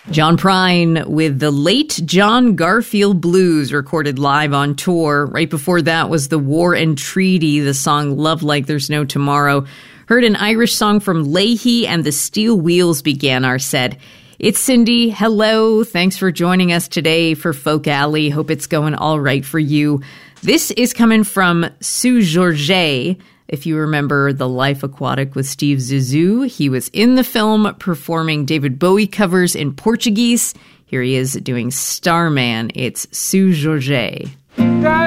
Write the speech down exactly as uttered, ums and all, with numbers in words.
John Prine with the Late John Garfield Blues, recorded live on tour. Right before that was The War and Treaty, the song Love Like There's No Tomorrow. Heard an Irish song from Leahy and the Steel Wheels began our set. It's Cindy. Hello. Thanks for joining us today for Folk Alley. Hope it's going all right for you. This is coming from Seu Jorge. If you remember The Life Aquatic with Steve Zissou, he was in the film performing David Bowie covers in Portuguese. Here he is doing Starman. It's Seu Jorge.